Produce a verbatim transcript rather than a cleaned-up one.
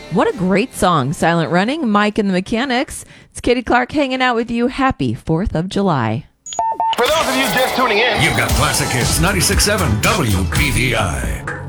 What a great song. Silent Running, Mike and the Mechanics. It's Katie Clark hanging out with you. Happy fourth of July. For those of you just tuning in, you've got Classic Hits ninety-six point seven W P V I.